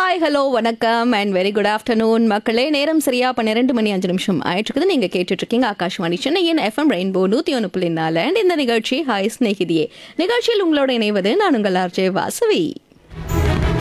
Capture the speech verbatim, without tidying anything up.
Hi hello வணக்கம் and very good afternoon மக்களே. நேரம் சரியா பன்னிரெண்டு மணி அஞ்சு நிமிஷம் ஆயிட்டு நீங்க கேட்டுட்டு இருக்கீங்க ஆகாஷ்வாணி சென்னையின் எஃப்எம் ரெயின்போ நூத்தி ஒன்று புள்ளி நாலு அண்ட் இந்த நிகழ்ச்சி ஹாய் ஸ்நேகிதியே. நிகழ்ச்சியில் உங்களோட இணைவது நான் உங்கள் ஆர்ஜே வாசவி.